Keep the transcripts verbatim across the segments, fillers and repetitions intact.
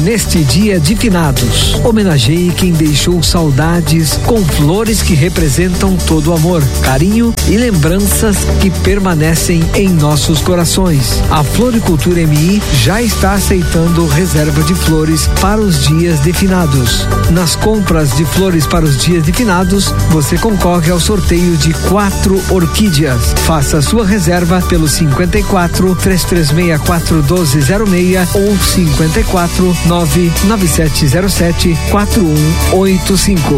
neste dia de finados. Homenageie quem deixou saudades com flores que representam todo o amor, carinho e lembranças que permanecem em nossos corações. A Floricultura M I já está aceitando reserva de flores para os dias de finados. Nas compras de flores para os dias de finados, você concorre ao sorteio de quatro orquídeas. Faça sua reserva pelo cinquenta e quatro, três três seis quatro um dois zero seis ou cinquenta e quatro, nove nove sete zero sete quatro um oito cinco.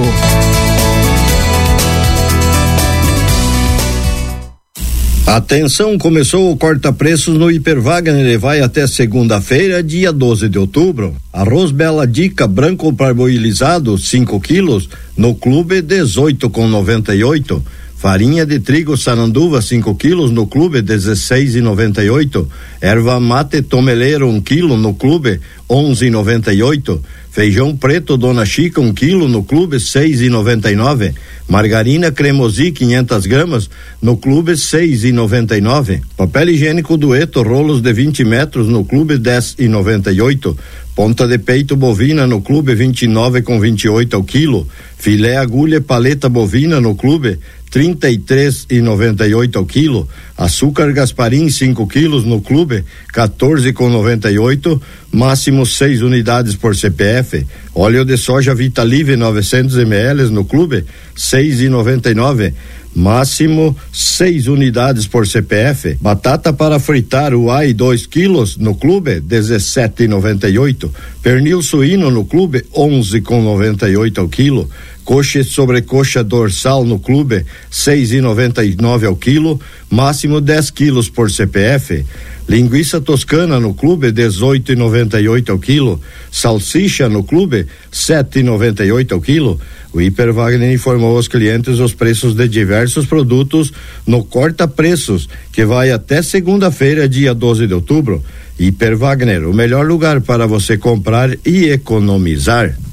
Atenção, começou o corta-preços no Hiper Wagner e vai até segunda-feira, dia doze de outubro. Arroz Bela Dica branco parboilizado, cinco quilos, no clube dezoito com noventa e oito. Farinha de trigo Saranduva, cinco quilos, no clube dezesseis e noventa e oito. Erva mate tomeleiro, um quilo, no clube onze e noventa e oito. Feijão preto Dona Chica, um quilo, no clube seis e noventa e nove. Margarina Cremosi, quinhentas gramas, no clube seis e noventa e nove. Papel higiênico Dueto, rolos de vinte metros, no clube dez e noventa e oito. Ponta de peito bovina no clube vinte e nove com vinte e oito ao quilo. Filé agulha paleta bovina no clube trinta e três e noventa e oito ao quilo. Açúcar Gasparim cinco quilos no clube quatorze com noventa e oito, máximo seis unidades por C P F. Óleo de soja Vitalive novecentos mililitros no clube seis e noventa e nove, máximo seis unidades por C P F. Batata para fritar Uai dois quilos no clube dezessete e noventa e oito. Pernil suíno no clube onze com noventa e oito ao quilo. Coxa e sobrecoxa dorsal no clube seis e noventa e nove ao quilo, máximo dez quilos por C P F. Linguiça toscana no clube dezoito e noventa e oito ao quilo. Salsicha no clube sete e noventa e oito ao quilo. O Hiper Wagner informou aos clientes os preços de diversos produtos no Corta Preços, que vai até segunda-feira, dia doze de outubro. Hiper Wagner, o melhor lugar para você comprar e economizar.